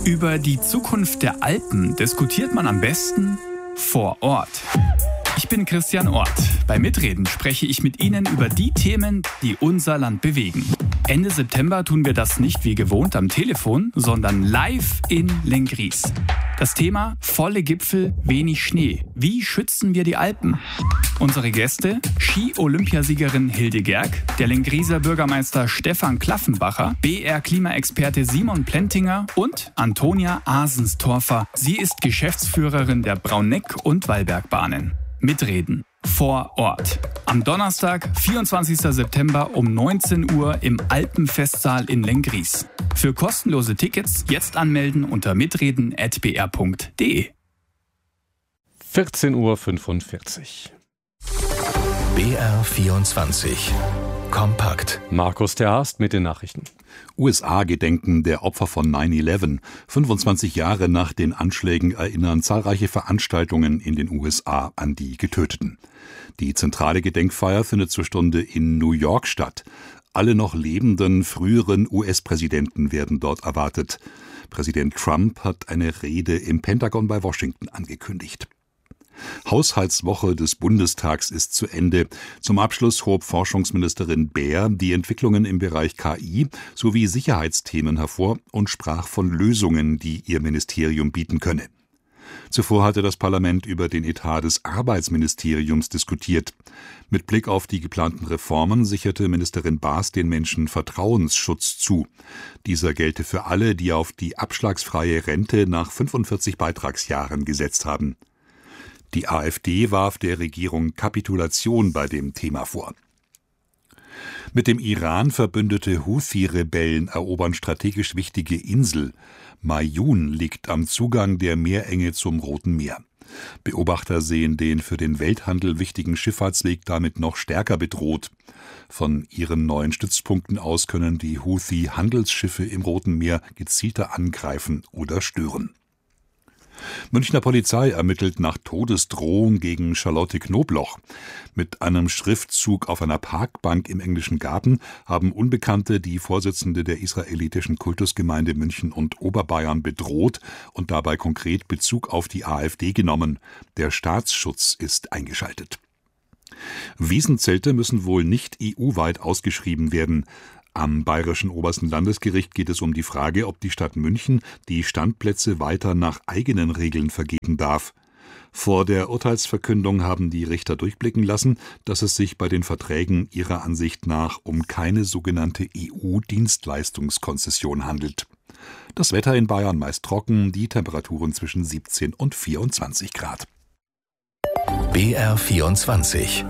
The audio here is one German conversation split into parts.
Über die Zukunft der Alpen diskutiert man am besten vor Ort. Ich bin Christian Ort. Bei Mitreden spreche ich mit Ihnen über die Themen, die unser Land bewegen. Ende September tun wir das nicht wie gewohnt am Telefon, sondern live in Lenggries. Das Thema: volle Gipfel, wenig Schnee. Wie schützen wir die Alpen? Unsere Gäste: Ski-Olympiasiegerin Hilde Gerg, der Lengrieser Bürgermeister Stefan Klaffenbacher, BR-Klimaexperte Simon Plentinger und Antonia Asenstorfer. Sie ist Geschäftsführerin der Brauneck- und Wallbergbahnen. Mitreden vor Ort. Am Donnerstag, 24. September um 19 Uhr im Alpenfestsaal in Lenggries. Für kostenlose Tickets jetzt anmelden unter mitreden@br.de. 14:45 Uhr. BR24 Kompakt. Markus Terhast mit den Nachrichten. USA gedenken der Opfer von 9/11. 25 Jahre nach den Anschlägen erinnern zahlreiche Veranstaltungen in den USA an die Getöteten. Die zentrale Gedenkfeier findet zur Stunde in New York statt. Alle noch lebenden früheren US-Präsidenten werden dort erwartet. Präsident Trump hat eine Rede im Pentagon bei Washington angekündigt. Haushaltswoche des Bundestags ist zu Ende. Zum Abschluss hob Forschungsministerin Baer die Entwicklungen im Bereich KI sowie Sicherheitsthemen hervor und sprach von Lösungen, die ihr Ministerium bieten könne. Zuvor hatte das Parlament über den Etat des Arbeitsministeriums diskutiert. Mit Blick auf die geplanten Reformen sicherte Ministerin Baas den Menschen Vertrauensschutz zu. Dieser gelte für alle, die auf die abschlagsfreie Rente nach 45 Beitragsjahren gesetzt haben. Die AfD warf der Regierung Kapitulation bei dem Thema vor. Mit dem Iran verbündete Houthi-Rebellen erobern strategisch wichtige Insel. Mayun liegt am Zugang der Meerenge zum Roten Meer. Beobachter sehen den für den Welthandel wichtigen Schifffahrtsweg damit noch stärker bedroht. Von ihren neuen Stützpunkten aus können die Houthi Handelsschiffe im Roten Meer gezielter angreifen oder stören. Münchner Polizei ermittelt nach Todesdrohung gegen Charlotte Knobloch. Mit einem Schriftzug auf einer Parkbank im englischen Garten haben Unbekannte die Vorsitzende der israelitischen Kultusgemeinde München und Oberbayern bedroht und dabei konkret Bezug auf die AfD genommen. Der Staatsschutz ist eingeschaltet. Wiesenzelte müssen wohl nicht EU-weit ausgeschrieben werden. Am Bayerischen Obersten Landesgericht geht es um die Frage, ob die Stadt München die Standplätze weiter nach eigenen Regeln vergeben darf. Vor der Urteilsverkündung haben die Richter durchblicken lassen, dass es sich bei den Verträgen ihrer Ansicht nach um keine sogenannte EU-Dienstleistungskonzession handelt. Das Wetter in Bayern meist trocken, die Temperaturen zwischen 17 und 24 Grad. BR24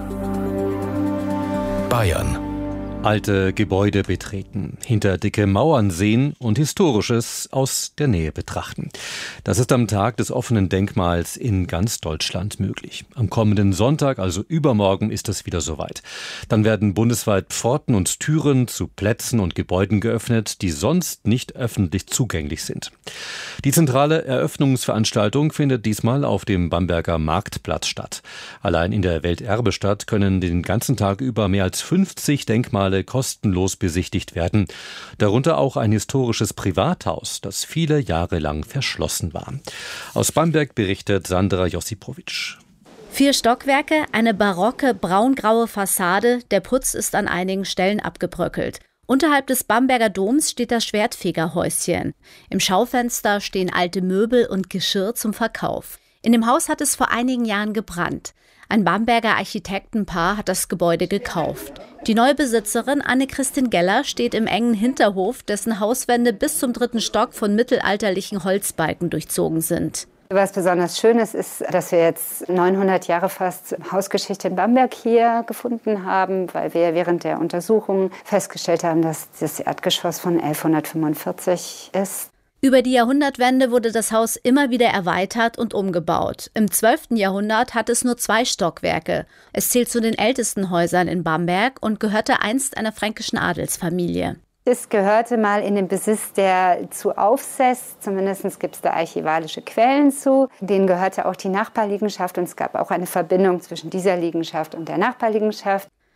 Bayern. Alte Gebäude betreten, hinter dicke Mauern sehen und Historisches aus der Nähe betrachten. Das ist am Tag des offenen Denkmals in ganz Deutschland möglich. Am kommenden Sonntag, also übermorgen, ist es wieder soweit. Dann werden bundesweit Pforten und Türen zu Plätzen und Gebäuden geöffnet, die sonst nicht öffentlich zugänglich sind. Die zentrale Eröffnungsveranstaltung findet diesmal auf dem Bamberger Marktplatz statt. Allein in der Welterbestadt können den ganzen Tag über mehr als 50 Denkmale kostenlos besichtigt werden. Darunter auch ein historisches Privathaus, das viele Jahre lang verschlossen war. Aus Bamberg berichtet Sandra Josipowitsch. 4 Stockwerke, eine barocke braungraue Fassade, der Putz ist an einigen Stellen abgebröckelt. Unterhalb des Bamberger Doms steht das Schwertfegerhäuschen. Im Schaufenster stehen alte Möbel und Geschirr zum Verkauf. In dem Haus hat es vor einigen Jahren gebrannt. Ein Bamberger Architektenpaar hat das Gebäude gekauft. Die neue Besitzerin Anne-Christin Geller steht im engen Hinterhof, dessen Hauswände bis zum 3. Stock von mittelalterlichen Holzbalken durchzogen sind. Was besonders schön ist, dass wir jetzt 900 Jahre fast Hausgeschichte in Bamberg hier gefunden haben, weil wir während der Untersuchung festgestellt haben, dass das Erdgeschoss von 1145 ist. Über die Jahrhundertwende wurde das Haus immer wieder erweitert und umgebaut. Im 12. Jahrhundert hat es nur 2 Stockwerke. Es zählt zu den ältesten Häusern in Bamberg und gehörte einst einer fränkischen Adelsfamilie. Es gehörte mal in den Besitz der zu Aufseß, zumindest gibt es da archivalische Quellen zu. Denen gehörte auch die Nachbarliegenschaft und es gab auch eine Verbindung zwischen dieser Liegenschaft und der Nachbarliegenschaft.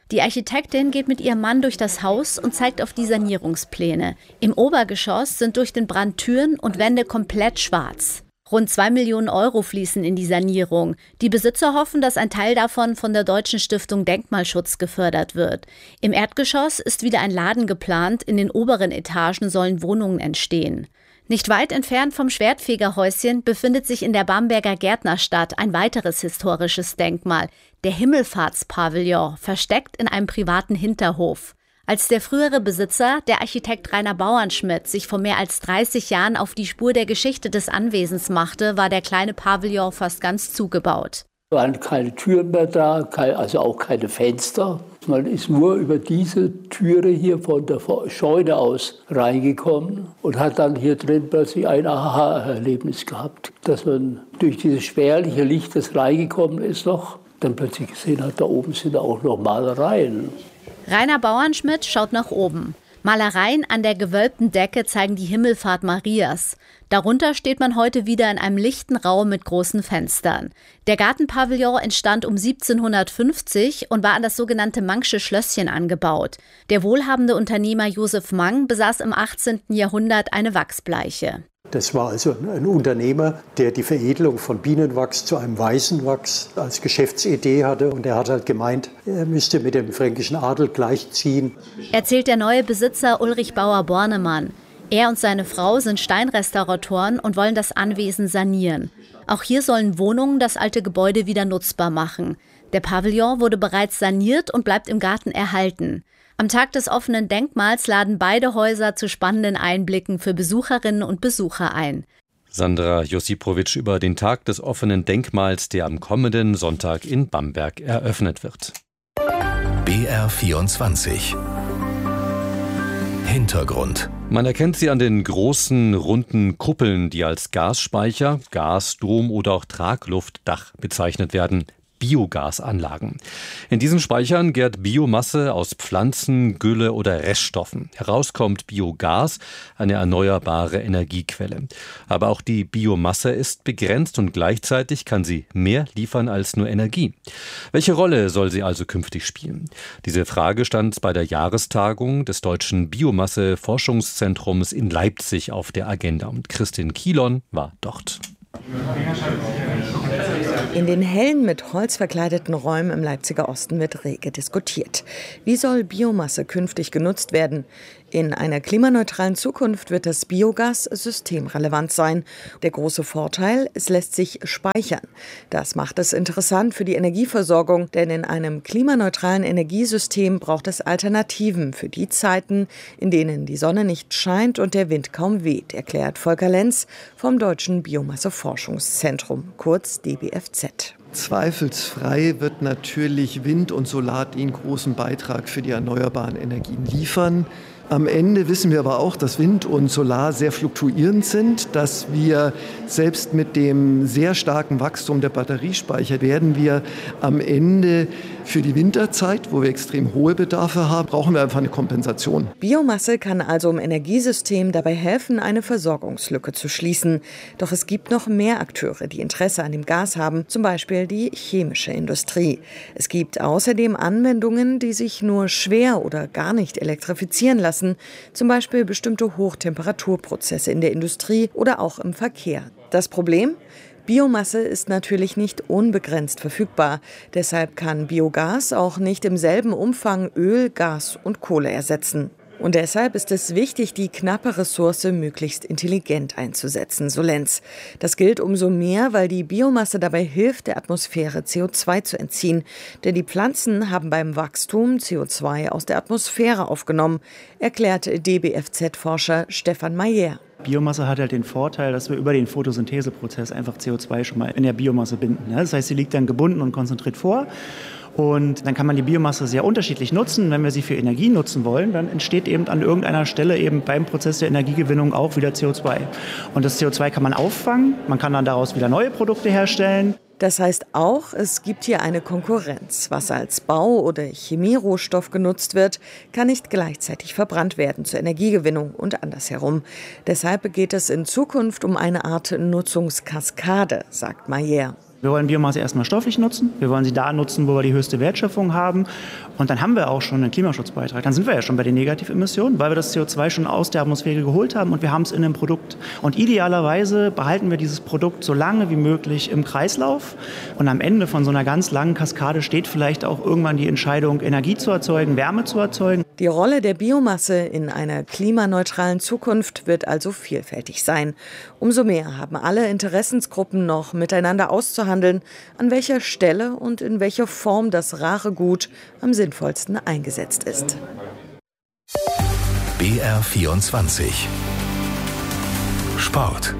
Die Architektin geht mit ihrem Mann durch das Haus und zeigt auf die Sanierungspläne. Im Obergeschoss sind durch den Brand Türen und Wände komplett schwarz. Rund 2 Millionen Euro fließen in die Sanierung. Die Besitzer hoffen, dass ein Teil davon von der Deutschen Stiftung Denkmalschutz gefördert wird. Im Erdgeschoss ist wieder ein Laden geplant, in den oberen Etagen sollen Wohnungen entstehen. Nicht weit entfernt vom Schwertfegerhäuschen befindet sich in der Bamberger Gärtnerstadt ein weiteres historisches Denkmal, der Himmelfahrtspavillon, versteckt in einem privaten Hinterhof. Als der frühere Besitzer, der Architekt Rainer Bauernschmidt, sich vor mehr als 30 Jahren auf die Spur der Geschichte des Anwesens machte, war der kleine Pavillon fast ganz zugebaut. Es waren keine Türen mehr da, also auch keine Fenster. Man ist nur über diese Türe hier von der Scheune aus reingekommen und hat dann hier drin plötzlich ein Aha-Erlebnis gehabt, dass man durch dieses spärliche Licht, das reingekommen ist noch, dann plötzlich gesehen hat, da oben sind auch noch Malereien. Rainer Bauernschmidt schaut nach oben. Malereien an der gewölbten Decke zeigen die Himmelfahrt Marias. Darunter steht man heute wieder in einem lichten Raum mit großen Fenstern. Der Gartenpavillon entstand um 1750 und war an das sogenannte Mang'sche Schlösschen angebaut. Der wohlhabende Unternehmer Josef Mang besaß im 18. Jahrhundert eine Wachsbleiche. Das war also ein Unternehmer, der die Veredelung von Bienenwachs zu einem Weißenwachs als Geschäftsidee hatte. Und er hat halt gemeint, er müsste mit dem fränkischen Adel gleichziehen. Erzählt der neue Besitzer Ulrich Bauer-Bornemann. Er und seine Frau sind Steinrestauratoren und wollen das Anwesen sanieren. Auch hier sollen Wohnungen das alte Gebäude wieder nutzbar machen. Der Pavillon wurde bereits saniert und bleibt im Garten erhalten. Am Tag des offenen Denkmals laden beide Häuser zu spannenden Einblicken für Besucherinnen und Besucher ein. Sandra Josipowitsch über den Tag des offenen Denkmals, der am kommenden Sonntag in Bamberg eröffnet wird. BR24 Hintergrund. Man erkennt sie an den großen, runden Kuppeln, die als Gasspeicher, Gasdom oder auch Tragluftdach bezeichnet werden. Biogasanlagen. In diesen Speichern gärt Biomasse aus Pflanzen, Gülle oder Reststoffen. Heraus kommt Biogas, eine erneuerbare Energiequelle. Aber auch die Biomasse ist begrenzt und gleichzeitig kann sie mehr liefern als nur Energie. Welche Rolle soll sie also künftig spielen? Diese Frage stand bei der Jahrestagung des Deutschen Biomasse-Forschungszentrums in Leipzig auf der Agenda. Und Christin Kielon war dort. In den hellen, mit Holz verkleideten Räumen im Leipziger Osten wird rege diskutiert. Wie soll Biomasse künftig genutzt werden? In einer klimaneutralen Zukunft wird das Biogas systemrelevant sein. Der große Vorteil, es lässt sich speichern. Das macht es interessant für die Energieversorgung, denn in einem klimaneutralen Energiesystem braucht es Alternativen für die Zeiten, in denen die Sonne nicht scheint und der Wind kaum weht, erklärt Volker Lenz vom Deutschen Biomasse-Forschungszentrum, kurz DBFZ. Zweifelsfrei wird natürlich Wind und Solar den großen Beitrag für die erneuerbaren Energien liefern. Am Ende wissen wir aber auch, dass Wind und Solar sehr fluktuierend sind, dass wir selbst mit dem sehr starken Wachstum der Batteriespeicher werden wir am Ende für die Winterzeit, wo wir extrem hohe Bedarfe haben, brauchen wir einfach eine Kompensation. Biomasse kann also im Energiesystem dabei helfen, eine Versorgungslücke zu schließen. Doch es gibt noch mehr Akteure, die Interesse an dem Gas haben, zum Beispiel die chemische Industrie. Es gibt außerdem Anwendungen, die sich nur schwer oder gar nicht elektrifizieren lassen, zum Beispiel bestimmte Hochtemperaturprozesse in der Industrie oder auch im Verkehr. Das Problem? Biomasse ist natürlich nicht unbegrenzt verfügbar. Deshalb kann Biogas auch nicht im selben Umfang Öl, Gas und Kohle ersetzen. Und deshalb ist es wichtig, die knappe Ressource möglichst intelligent einzusetzen, so Lenz. Das gilt umso mehr, weil die Biomasse dabei hilft, der Atmosphäre CO2 zu entziehen. Denn die Pflanzen haben beim Wachstum CO2 aus der Atmosphäre aufgenommen, erklärt DBFZ-Forscher Stefan Mayer. Biomasse hat halt den Vorteil, dass wir über den Photosyntheseprozess einfach CO2 schon mal in der Biomasse binden. Das heißt, sie liegt dann gebunden und konzentriert vor. Und dann kann man die Biomasse sehr unterschiedlich nutzen. Wenn wir sie für Energie nutzen wollen, dann entsteht eben an irgendeiner Stelle eben beim Prozess der Energiegewinnung auch wieder CO2. Und das CO2 kann man auffangen, man kann dann daraus wieder neue Produkte herstellen. Das heißt auch, es gibt hier eine Konkurrenz. Was als Bau- oder Chemierohstoff genutzt wird, kann nicht gleichzeitig verbrannt werden zur Energiegewinnung und andersherum. Deshalb geht es in Zukunft um eine Art Nutzungskaskade, sagt Mayer. Wir wollen Biomasse erstmal stofflich nutzen. Wir wollen sie da nutzen, wo wir die höchste Wertschöpfung haben. Und dann haben wir auch schon einen Klimaschutzbeitrag. Dann sind wir ja schon bei den Negativemissionen, weil wir das CO2 schon aus der Atmosphäre geholt haben und wir haben es in einem Produkt. Und idealerweise behalten wir dieses Produkt so lange wie möglich im Kreislauf. Und am Ende von so einer ganz langen Kaskade steht vielleicht auch irgendwann die Entscheidung, Energie zu erzeugen, Wärme zu erzeugen. Die Rolle der Biomasse in einer klimaneutralen Zukunft wird also vielfältig sein. Umso mehr haben alle Interessensgruppen noch miteinander auszuhandeln, an welcher Stelle und in welcher Form das rare Gut am sinnvollsten eingesetzt ist. BR24 Sport.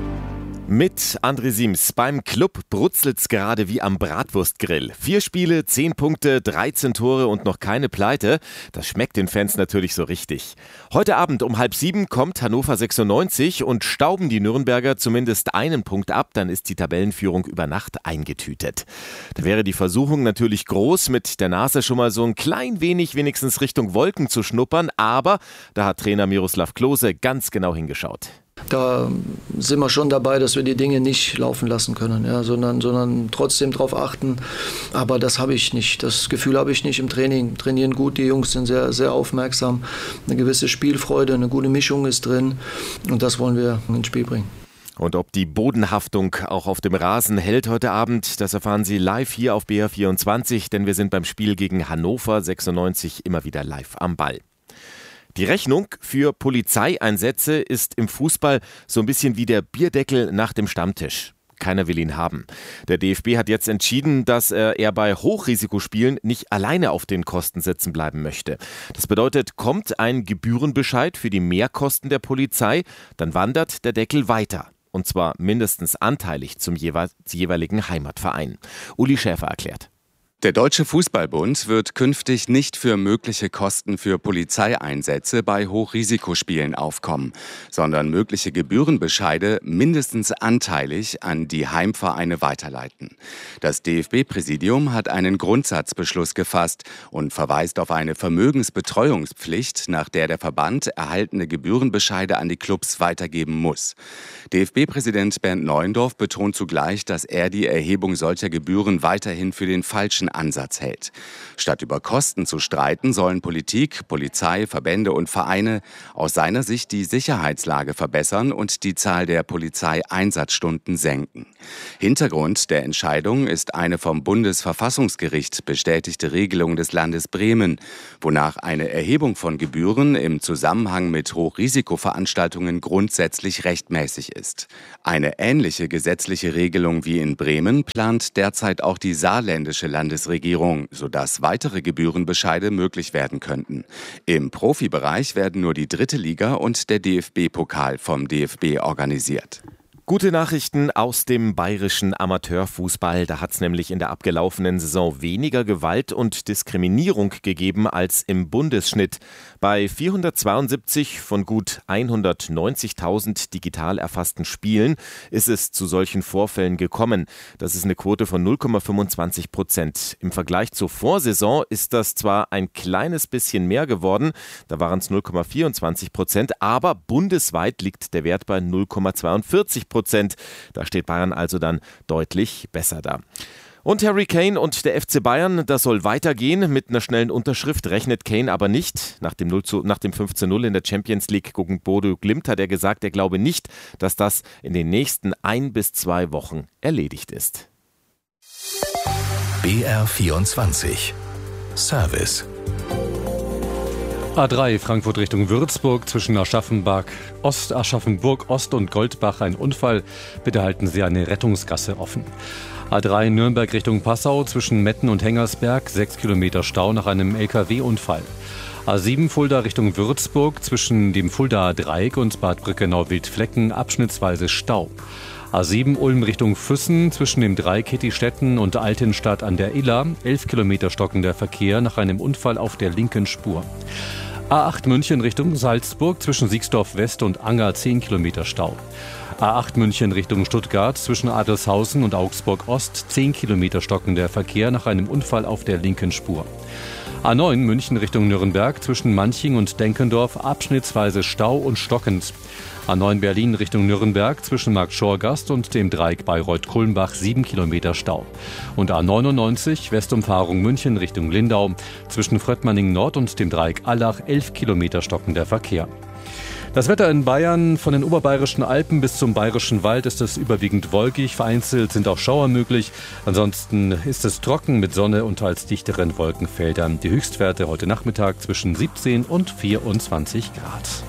Mit André Siems. Beim Club brutzelt's gerade wie am Bratwurstgrill. 4 Spiele, 10 Punkte, 13 Tore und noch keine Pleite. Das schmeckt den Fans natürlich so richtig. Heute Abend um 6:30 kommt Hannover 96 und stauben die Nürnberger zumindest einen Punkt ab. Dann ist die Tabellenführung über Nacht eingetütet. Da wäre die Versuchung natürlich groß, mit der Nase schon mal so ein klein wenig wenigstens Richtung Wolken zu schnuppern. Aber da hat Trainer Miroslav Klose ganz genau hingeschaut. Da sind wir schon dabei, dass wir die Dinge nicht laufen lassen können, ja, sondern trotzdem darauf achten. Aber das habe ich nicht. Das Gefühl habe ich nicht im Training. Trainieren gut, die Jungs sind sehr, sehr aufmerksam. Eine gewisse Spielfreude, eine gute Mischung ist drin. Und das wollen wir ins Spiel bringen. Und ob die Bodenhaftung auch auf dem Rasen hält heute Abend, das erfahren Sie live hier auf BR24, denn wir sind beim Spiel gegen Hannover 96 immer wieder live am Ball. Die Rechnung für Polizeieinsätze ist im Fußball so ein bisschen wie der Bierdeckel nach dem Stammtisch. Keiner will ihn haben. Der DFB hat jetzt entschieden, dass er bei Hochrisikospielen nicht alleine auf den Kosten sitzen bleiben möchte. Das bedeutet, kommt ein Gebührenbescheid für die Mehrkosten der Polizei, dann wandert der Deckel weiter. Und zwar mindestens anteilig zum jeweiligen Heimatverein. Uli Schäfer erklärt. Der Deutsche Fußballbund wird künftig nicht für mögliche Kosten für Polizeieinsätze bei Hochrisikospielen aufkommen, sondern mögliche Gebührenbescheide mindestens anteilig an die Heimvereine weiterleiten. Das DFB-Präsidium hat einen Grundsatzbeschluss gefasst und verweist auf eine Vermögensbetreuungspflicht, nach der der Verband erhaltene Gebührenbescheide an die Clubs weitergeben muss. DFB-Präsident Bernd Neuendorf betont zugleich, dass er die Erhebung solcher Gebühren weiterhin für den falschen Ansatz hält. Statt über Kosten zu streiten, sollen Politik, Polizei, Verbände und Vereine aus seiner Sicht die Sicherheitslage verbessern und die Zahl der Polizeieinsatzstunden senken. Hintergrund der Entscheidung ist eine vom Bundesverfassungsgericht bestätigte Regelung des Landes Bremen, wonach eine Erhebung von Gebühren im Zusammenhang mit Hochrisikoveranstaltungen grundsätzlich rechtmäßig ist. Eine ähnliche gesetzliche Regelung wie in Bremen plant derzeit auch die saarländische Landesregierung, sodass weitere Gebührenbescheide möglich werden könnten. Im Profibereich werden nur die 3. Liga und der DFB-Pokal vom DFB organisiert. Gute Nachrichten aus dem bayerischen Amateurfußball. Da hat es nämlich in der abgelaufenen Saison weniger Gewalt und Diskriminierung gegeben als im Bundesschnitt. Bei 472 von gut 190.000 digital erfassten Spielen ist es zu solchen Vorfällen gekommen. Das ist eine Quote von 0,25%. Im Vergleich zur Vorsaison ist das zwar ein kleines bisschen mehr geworden, da waren es 0,24%, aber bundesweit liegt der Wert bei 0,42%. Da steht Bayern also dann deutlich besser da. Und Harry Kane und der FC Bayern, das soll weitergehen. Mit einer schnellen Unterschrift rechnet Kane aber nicht. Nach dem 15:0 in der Champions League gegen Bodo Glimt hat er gesagt, er glaube nicht, dass das in den nächsten 1 bis 2 Wochen erledigt ist. BR24 Service. A3 Frankfurt Richtung Würzburg zwischen Aschaffenburg Ost und Goldbach ein Unfall. Bitte halten Sie eine Rettungsgasse offen. A3 Nürnberg Richtung Passau zwischen Metten und Hengersberg 6 Kilometer Stau nach einem LKW-Unfall. A7 Fulda Richtung Würzburg zwischen dem Fuldaer Dreieck und Bad Brückenau-Wildflecken abschnittsweise Stau. A7 Ulm Richtung Füssen zwischen dem Dreieck Hittistetten und Altenstadt an der Iller 11 Kilometer stockender Verkehr nach einem Unfall auf der linken Spur. A8 München Richtung Salzburg zwischen Siegsdorf West und Anger 10 Kilometer Stau. A8 München Richtung Stuttgart zwischen Adelshausen und Augsburg Ost 10 Kilometer stockender Verkehr nach einem Unfall auf der linken Spur. A9 München Richtung Nürnberg zwischen Manching und Denkendorf abschnittsweise Stau und stockend. A9 Berlin Richtung Nürnberg zwischen Marktschorgast und dem Dreieck Bayreuth-Kulmbach 7 Kilometer Stau. Und A99 Westumfahrung München Richtung Lindau zwischen Fröttmanning Nord und dem Dreieck Allach 11 Kilometer stockender Verkehr. Das Wetter in Bayern, von den oberbayerischen Alpen bis zum bayerischen Wald ist es überwiegend wolkig. Vereinzelt sind auch Schauer möglich. Ansonsten ist es trocken mit Sonne und teils dichteren Wolkenfeldern. Die Höchstwerte heute Nachmittag zwischen 17 und 24 Grad.